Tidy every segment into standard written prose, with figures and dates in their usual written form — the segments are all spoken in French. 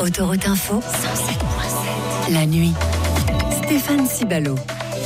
Autoroute Info, 107.7. La nuit. Stéphane Cibalo.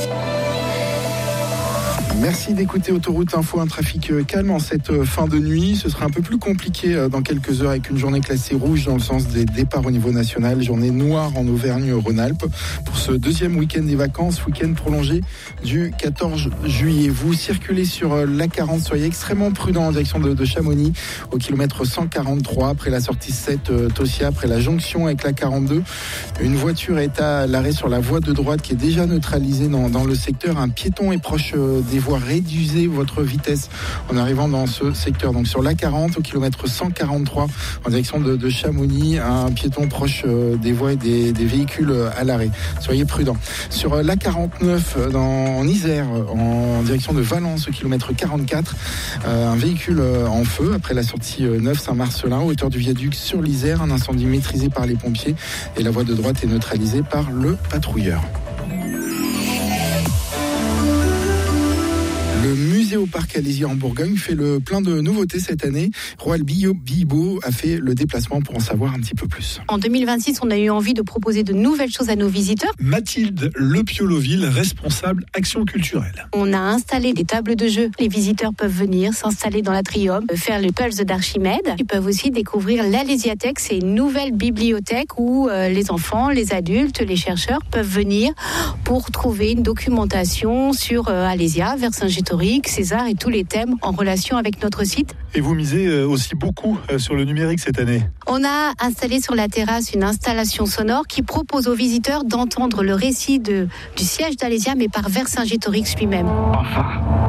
Merci d'écouter Autoroute Info, un trafic calme en cette fin de nuit. Ce sera un peu plus compliqué dans quelques heures avec une journée classée rouge dans le sens des départs au niveau national. Journée noire en Auvergne-Rhône-Alpes pour ce deuxième week-end des vacances, week-end prolongé du 14 juillet. Vous circulez sur l'A40, soyez extrêmement prudent en direction de Chamonix au kilomètre 143 après la sortie 7 Tossia, après la jonction avec l'A42. Une voiture est à l'arrêt sur la voie de droite qui est déjà neutralisée dans le secteur. Un piéton est proche des voies. Réduisez votre vitesse en arrivant dans ce secteur. Donc sur l'A40 au kilomètre 143 en direction de Chamonix, un piéton proche des voies et des véhicules à l'arrêt. Soyez prudents. Sur l'A49 en Isère en direction de Valence au kilomètre 44, un véhicule en feu après la sortie 9 Saint-Marcelin, hauteur du viaduc sur l'Isère, un incendie maîtrisé par les pompiers et la voie de droite est neutralisée par le patrouilleur. Le musée au parc Alésia en Bourgogne fait le plein de nouveautés cette année. Roald Bibo a fait le déplacement pour en savoir un petit peu plus. En 2026, on a eu envie de proposer de nouvelles choses à nos visiteurs. Mathilde Lepioloville, responsable action culturelle. On a installé des tables de jeu. Les visiteurs peuvent venir s'installer dans l'atrium, faire le pulse d'Archimède. Ils peuvent aussi découvrir l'Alésiathèque. C'est une nouvelle bibliothèque où les enfants, les adultes, les chercheurs peuvent venir pour trouver une documentation sur Alésia, Vercingétorix, César et tous les thèmes en relation avec notre site. Et vous misez aussi beaucoup sur le numérique cette année. On a installé sur la terrasse une installation sonore qui propose aux visiteurs d'entendre le récit du siège d'Alésia, mais par Vercingétorix lui-même. Enfin,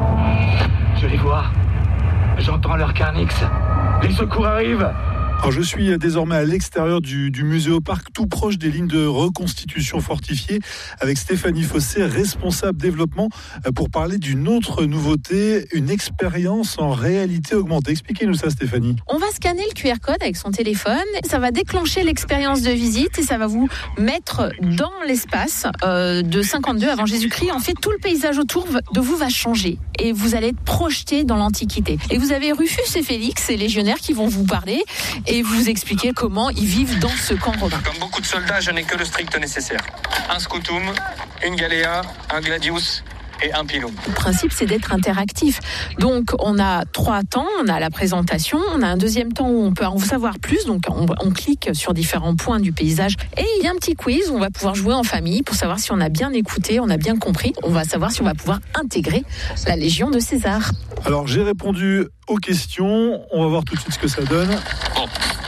je les vois. J'entends leur carnix. Les secours arrivent. Alors je suis désormais à l'extérieur du musée au parc, tout proche des lignes de reconstitution fortifiée, avec Stéphanie Fossé, responsable développement, pour parler d'une autre nouveauté, une expérience en réalité augmentée. Expliquez-nous ça, Stéphanie. On va scanner le QR code avec son téléphone, ça va déclencher l'expérience de visite et ça va vous mettre dans l'espace de 52 avant Jésus-Christ. En fait, tout le paysage autour de vous va changer et vous allez être projeté dans l'Antiquité. Et vous avez Rufus et Félix, ces légionnaires qui vont vous parler et vous expliquer comment ils vivent dans ce camp romain. Comme beaucoup de soldats, je n'ai que le strict nécessaire. Un scutum, une galéa, un gladius et un pilum. Le principe, c'est d'être interactif. Donc, on a 3 temps. On a la présentation, on a un deuxième temps où on peut en savoir plus. Donc, on clique sur différents points du paysage. Et il y a un petit quiz où on va pouvoir jouer en famille pour savoir si on a bien écouté, on a bien compris. On va savoir si on va pouvoir intégrer la Légion de César. Alors, j'ai répondu aux questions. On va voir tout de suite ce que ça donne. Bon.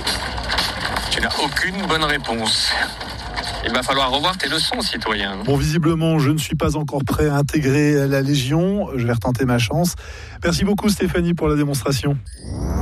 Tu n'as aucune bonne réponse. Il va falloir revoir tes leçons, citoyen. Bon, visiblement, je ne suis pas encore prêt à intégrer la Légion. Je vais retenter ma chance. Merci beaucoup, Stéphanie, pour la démonstration.